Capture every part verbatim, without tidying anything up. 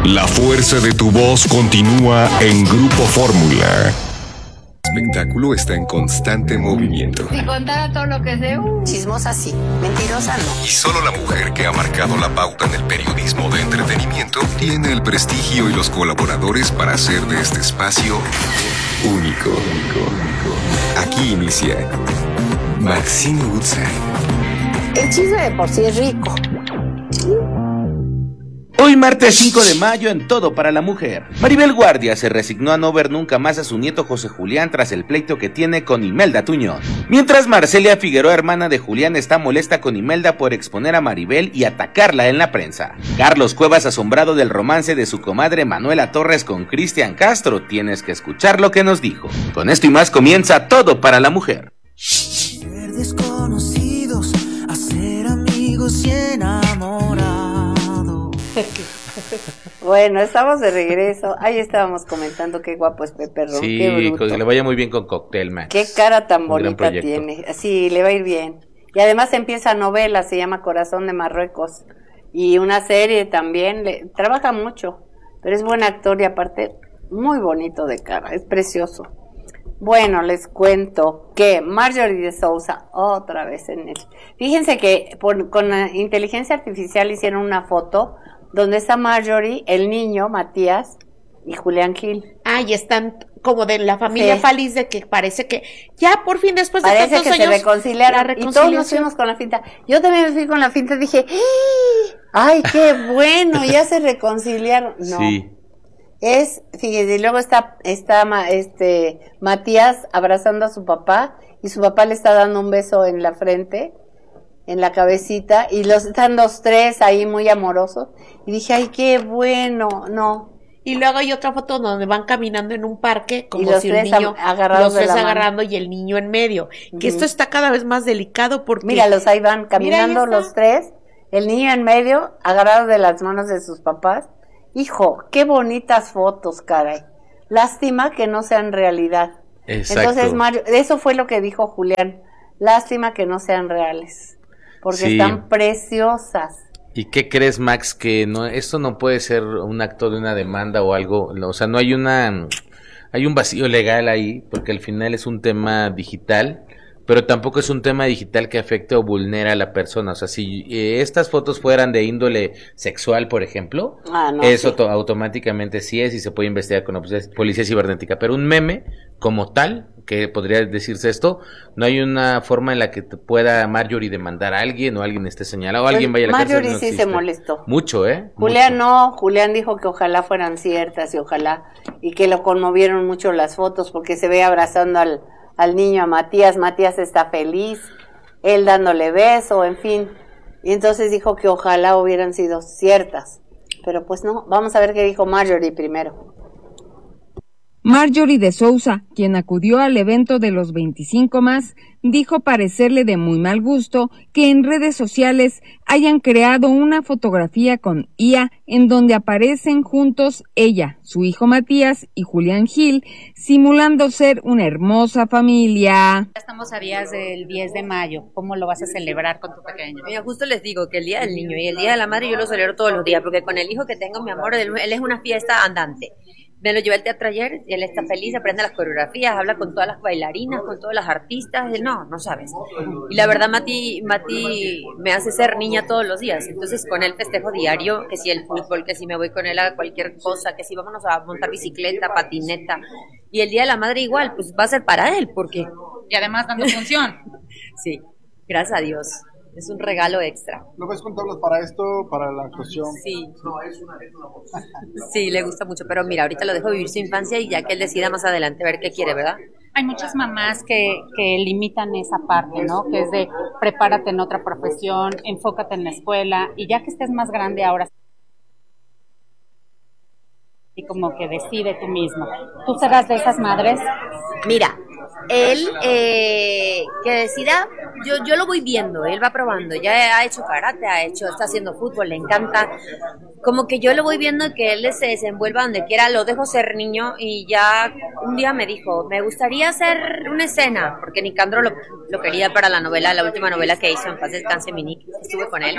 La fuerza de tu voz continúa en Grupo Fórmula. El espectáculo está en constante movimiento. Si contara todo lo que sé, uh. Chismosa sí, mentirosa no. Y solo la mujer que ha marcado la pauta en el periodismo de entretenimiento tiene el prestigio y los colaboradores para hacer de este espacio único. Aquí inicia Maxine Woodside. El chisme de por sí es rico. Hoy martes cinco de mayo en Todo para la Mujer. Maribel Guardia se resignó a no ver nunca más a su nieto José Julián tras el pleito que tiene con Imelda Tuñón. Mientras Marcelia Figueroa, hermana de Julián, está molesta con Imelda por exponer a Maribel y atacarla en la prensa. Carlos Cuevas, asombrado del romance de su comadre Manuela Torres con Cristian Castro. Tienes que escuchar lo que nos dijo. Con esto y más comienza Todo para la Mujer. Ser desconocidos, hacer amigos y enamorados. Bueno, estamos de regreso. Ahí estábamos comentando qué guapo es Pepe Ron. Sí, qué bruto. que le vaya muy bien con Cocktail Max. Qué cara tan Un bonita tiene. Sí, le va a ir bien. Y además empieza novela, se llama Corazón de Marruecos. Y una serie también. Le, trabaja mucho, pero es buen actor y aparte muy bonito de cara. Es precioso. Bueno, les cuento que Marjorie de Sousa, otra vez en él. Fíjense que por, con la inteligencia artificial hicieron una foto donde está Marjorie, el niño, Matías, y Julián Gil. Ah, y están como de la familia Sí. feliz de que parece que ya por fin después de Parece tantos que años se reconciliaron. la Y todos nos reconciliación. fuimos con la finta. Yo también me fui con la finta y dije, ¡ay, qué bueno! Ya se reconciliaron. No. Sí. Es, fíjese, y luego está, está ma- este Matías abrazando a su papá y su papá le está dando un beso en la frente, en la cabecita, y los están los tres ahí muy amorosos. Y dije, ay, qué bueno, no. Y luego hay otra foto donde van caminando en un parque como Y los si un tres niño am- agarrados los de tres la mano. agarrando y el niño en medio. Ujú. Que esto está cada vez más delicado porque Míralos, ahí van caminando Mira, ahí los está. tres, el niño en medio, agarrado de las manos de sus papás. Hijo, qué bonitas fotos, caray. Lástima que no sean realidad. Exacto. Entonces, Mario, eso fue lo que dijo Julián. Lástima que no sean reales, porque Sí. están preciosas. ¿Y qué crees, Max? Que no, esto no puede ser un acto de una demanda o algo, o sea, no hay una, hay un vacío legal ahí, porque al final es un tema digital, pero tampoco es un tema digital que afecte o vulnera a la persona. O sea, si eh, estas fotos fueran de índole sexual, por ejemplo, Ah, no, eso sí. to- automáticamente sí es y se puede investigar con la policía, policía cibernética, pero un meme como tal, que podría decirse esto, no hay una forma en la que te pueda Marjorie demandar a alguien o alguien esté señalado o alguien vaya a la cárcel. Marjorie no sí existe. se molestó. Mucho, ¿eh? Julián Mucho. no, Julián dijo que ojalá fueran ciertas y ojalá, y que lo conmovieron mucho las fotos porque se ve abrazando al, al niño, a Matías, Matías está feliz, él dándole beso, en fin, y entonces dijo que ojalá hubieran sido ciertas, pero pues no, vamos a ver qué dijo Marjorie primero. Marjorie de Sousa, quien acudió al evento de los veinticinco más, dijo parecerle de muy mal gusto que en redes sociales hayan creado una fotografía con I A en donde aparecen juntos ella, su hijo Matías y Julián Gil, simulando ser una hermosa familia. Estamos a días del diez de mayo. ¿Cómo lo vas a celebrar con tu pequeño? Mira, justo les digo que el Día del Niño y el Día de la Madre yo lo celebro todos los días, porque con el hijo que tengo, mi amor, él, él es una fiesta andante. Me lo llevé al teatro ayer, y él está feliz, aprende las coreografías, habla con todas las bailarinas, con todas las artistas, él no, no sabes. Y la verdad, Mati, Mati me hace ser niña todos los días, entonces con él festejo diario, que si el fútbol, que si me voy con él a cualquier cosa, que si vámonos a montar bicicleta, patineta, y el Día de la Madre igual, pues va a ser para él, porque... Y además dando función. Sí, gracias a Dios. Es un regalo extra. ¿No ves con tablas para esto, para la actuación? Sí. No, es una, es una voz. Sí, le gusta mucho, pero mira, ahorita lo dejo vivir su infancia y ya que él decida más adelante ver qué quiere, ¿verdad? Hay muchas mamás que, que limitan esa parte, ¿no? Que es de prepárate en otra profesión, enfócate en la escuela y ya que estés más grande ahora y como que decide tú mismo. ¿Tú serás de esas madres? Mira, él eh, que decida, yo yo lo voy viendo, él va probando, ya ha hecho karate, ha hecho, está haciendo fútbol, le encanta, como que yo lo voy viendo que él se desenvuelva donde quiera, lo dejo ser niño y ya un día me dijo, me gustaría hacer una escena, porque Nicandro lo, lo quería para la novela, la última novela que hizo, En paz descanse mi Nick, estuve con él.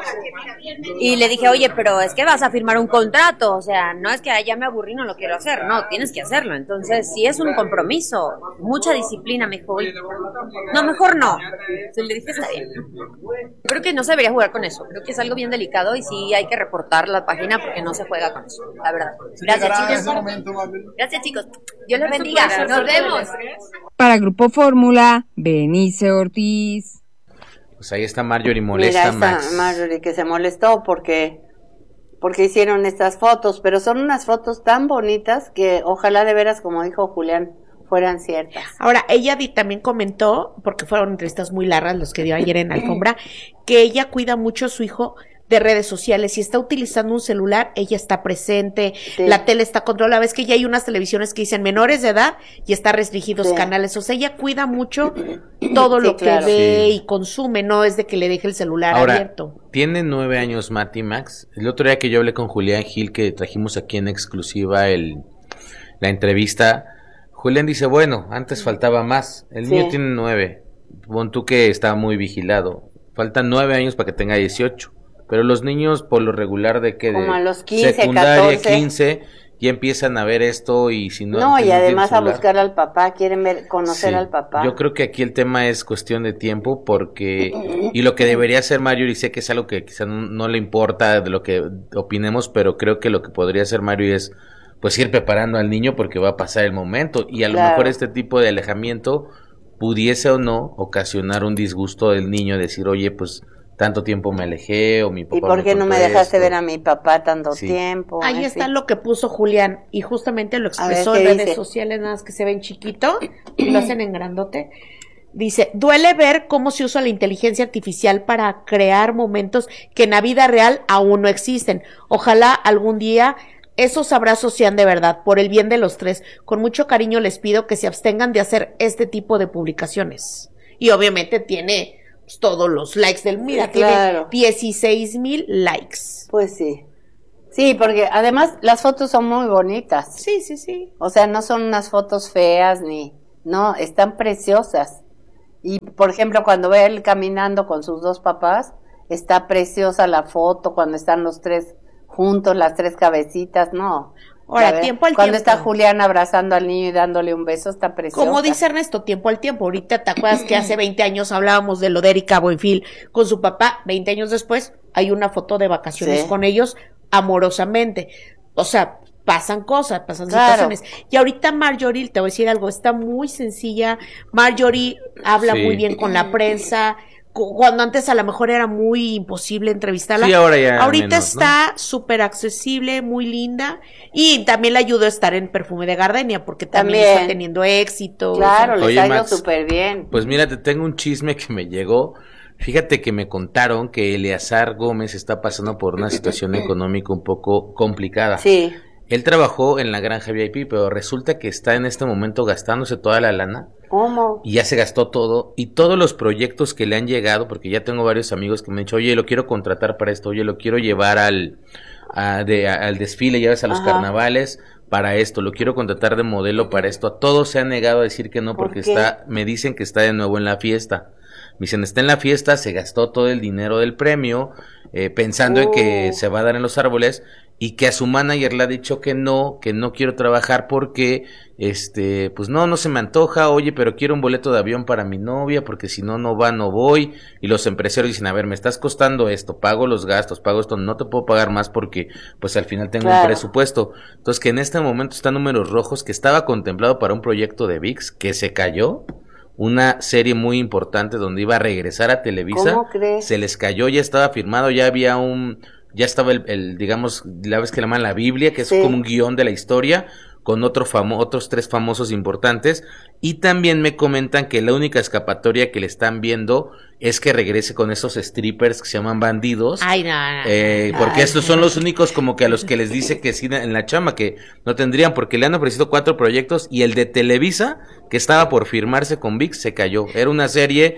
Y le dije, oye, pero es que vas a firmar un contrato, o sea, no es que ah, ya me aburrí, no lo quiero hacer, no, tienes que hacerlo. Entonces, sí es un compromiso, mucha disciplina, me dijo, no, mejor no. Entonces le dije, está bien. Creo que no se debería jugar con eso, creo que es algo bien delicado y sí hay que reportar la página porque no se juega con eso, la verdad. Gracias, chicos. Gracias, chicos. Dios les bendiga. Nos vemos. Para Grupo Fórmula, Benice Ortiz. Pues ahí está Marjorie molesta. Mira, Max. está Marjorie que se molestó porque porque hicieron estas fotos, pero son unas fotos tan bonitas que ojalá de veras, como dijo Julián, fueran ciertas. Ahora, ella di, también comentó, porque fueron entrevistas muy largas los que dio ayer en Alfombra, que ella cuida mucho a su hijo de redes sociales. Si está utilizando un celular, ella está presente, sí. La tele está controlada. Ves que ya hay unas televisiones que dicen menores de edad y está restringidos sí. canales. O sea, ella cuida mucho todo sí, lo claro. que ve sí. y consume, no es de que le deje el celular Ahora, abierto. Tiene nueve años Mati Max. El otro día que yo hablé con Julián Gil, que trajimos aquí en exclusiva el la entrevista, Julián dice, bueno, antes faltaba más. El sí. niño tiene nueve. Pon tú que está muy vigilado. Faltan nueve años para que tenga dieciocho. Pero los niños, por lo regular, de que de como a los quince, secundaria, catorce quince, ya empiezan a ver esto y si no... No, y además a buscar al papá, quieren ver, conocer sí. al papá. Yo creo que aquí el tema es cuestión de tiempo porque... Y lo que debería hacer Mario, y sé que es algo que quizá no, no le importa de lo que opinemos, pero creo que lo que podría hacer Mario es pues ir preparando al niño porque va a pasar el momento. Y a lo claro. mejor este tipo de alejamiento pudiese o no ocasionar un disgusto del niño, decir, oye, pues... tanto tiempo me alejé o mi papá. ¿Y por qué me no me dejaste esto? ver a mi papá tanto sí. tiempo? Ahí está fin. Lo que puso Julián y justamente lo expresó en redes dice? sociales, nada más que se ven chiquito y lo hacen en grandote. Dice, duele ver cómo se usa la inteligencia artificial para crear momentos que en la vida real aún no existen. Ojalá algún día esos abrazos sean de verdad, por el bien de los tres. Con mucho cariño les pido que se abstengan de hacer este tipo de publicaciones. Y obviamente tiene... todos los likes del mira, sí, claro. tiene dieciséis mil likes. Pues sí. Sí, porque además las fotos son muy bonitas. Sí, sí, sí. O sea, no son unas fotos feas ni no, están preciosas. Y por ejemplo, cuando ve él caminando con sus dos papás, está preciosa la foto cuando están los tres juntos, las tres cabecitas, no. Ahora, tiempo al Cuando tiempo. está Julián abrazando al niño y dándole un beso, está preciosa. Como dice Ernesto, tiempo al tiempo. Ahorita te acuerdas que hace veinte años hablábamos de lo de Erika Buenfil con su papá. veinte años después hay una foto de vacaciones sí. con ellos amorosamente. O sea, pasan cosas, pasan claro. situaciones. Y ahorita Marjorie, te voy a decir algo, está muy sencilla. Marjorie habla sí. muy bien con la prensa. Cuando antes a lo mejor era muy imposible entrevistarla. Sí, ahora ya Ahorita menos, está súper ¿no? accesible, muy linda. Y también le ayudó a estar en Perfume de Gardenia, porque también, también. está teniendo éxito. Claro, o sea. les ha ido súper bien. Pues mira, te tengo un chisme que me llegó. Fíjate que me contaron que Eleazar Gómez está pasando por una situación económica un poco complicada. Sí. Él trabajó en la granja V I P, pero resulta que está en este momento gastándose toda la lana. ¿Cómo? Y ya se gastó todo. Y todos los proyectos que le han llegado, porque ya tengo varios amigos que me han dicho, oye, lo quiero contratar para esto, oye, lo quiero llevar al, a, de, a, al desfile, llevas a los Ajá. carnavales para esto, lo quiero contratar de modelo para esto. A todos se han negado a decir que no, porque ¿Por está, me dicen que está de nuevo en la fiesta. Me dicen, está en la fiesta, se gastó todo el dinero del premio, eh, pensando oh. en que se va a dar en los árboles, y que a su manager le ha dicho que no, que no quiero trabajar porque, este, pues no, no se me antoja, oye, pero quiero un boleto de avión para mi novia, porque si no, no va, no voy, y los empresarios dicen, a ver, me estás costando esto, pago los gastos, pago esto, no te puedo pagar más porque, pues al final tengo claro. un presupuesto. Entonces, que en este momento están números rojos, que estaba contemplado para un proyecto de V I X, que se cayó, una serie muy importante donde iba a regresar a Televisa. ¿Cómo crees? Se les cayó, ya estaba firmado, ya había un... ya estaba el, el digamos, la vez que le llaman la Biblia, que es sí. como un guión de la historia, con otro famo, otros tres famosos importantes, y también me comentan que la única escapatoria que le están viendo es que regrese con esos strippers que se llaman bandidos. Ay, no, no, eh, no. Porque Ay, estos son los únicos como que a los que les dice que sí en la chamba, que no tendrían, porque le han ofrecido cuatro proyectos, y el de Televisa, que estaba por firmarse con V I X, se cayó. Era una serie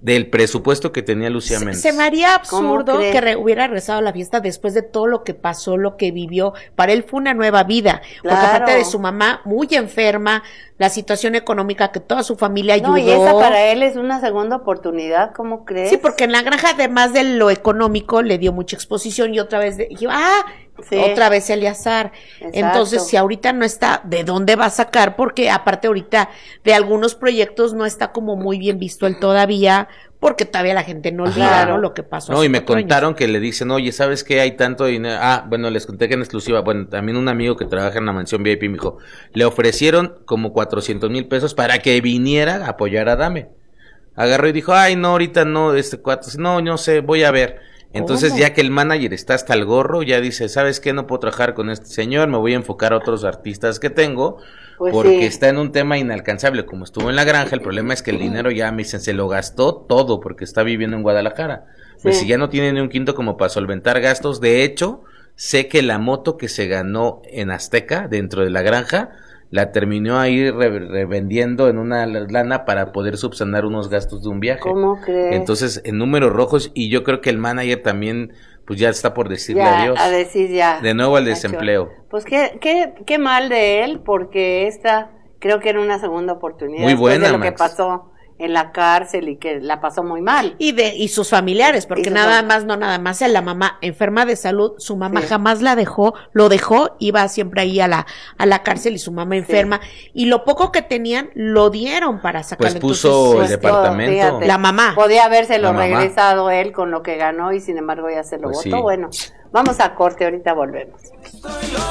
del presupuesto que tenía Lucía Méndez. Se, se me haría absurdo que re, hubiera regresado a la fiesta después de todo lo que pasó, lo que vivió. Para él fue una nueva vida, claro. Porque aparte de su mamá muy enferma, la situación económica que toda su familia ayudó. No, y esa para él es una segunda oportunidad, ¿cómo crees? Sí, porque en la granja, además de lo económico, le dio mucha exposición y otra vez dije, ah, sí. Otra vez Eleazar. Exacto. Entonces, si ahorita no está, ¿de dónde va a sacar? Porque aparte ahorita de algunos proyectos no está como muy bien visto él todavía, porque todavía la gente no olvida, claro. ¿no? Lo que pasó. No, y me contaron años. Que le dicen, oye, ¿sabes qué? Hay tanto dinero. Ah, bueno, les conté que en exclusiva, bueno, también un amigo que trabaja en la mansión V I P me dijo, le ofrecieron como cuatrocientos mil pesos para que viniera a apoyar a Adame. Agarró y dijo, ay, no, ahorita no, este cuatro, no, no sé, voy a ver. Entonces, ¿cómo? Ya que el manager está hasta el gorro, ya dice, ¿sabes qué? No puedo trabajar con este señor, me voy a enfocar a otros artistas que tengo, pues porque sí. Está en un tema inalcanzable. Como estuvo en la granja, el problema es que el dinero ya, me dicen, se lo gastó todo, porque está viviendo en Guadalajara. Sí. Pues si ya no tiene ni un quinto como para solventar gastos, de hecho, sé que la moto que se ganó en Azteca, dentro de la granja, la terminó ahí re- revendiendo en una lana para poder subsanar unos gastos de un viaje. ¿Cómo crees? Entonces, en números rojos, y yo creo que el manager también, pues ya está por decirle ya, adiós. A decir ya. De nuevo al desempleo. Pues qué, qué, qué mal de él, porque esta creo que era una segunda oportunidad. Muy buena, de lo Max. que pasó en la cárcel y que la pasó muy mal. Y de y sus familiares, porque sus nada fam- más, no nada más, la mamá enferma de salud, su mamá sí. jamás la dejó, lo dejó, iba siempre ahí a la a la cárcel y su mamá enferma, sí. Y lo poco que tenían lo dieron para sacarlo. Pues puso entonces, el departamento. Fíjate, la mamá. Podía habérselo regresado él con lo que ganó y sin embargo ya se lo pues votó. Sí. Bueno, vamos a corte, ahorita volvemos.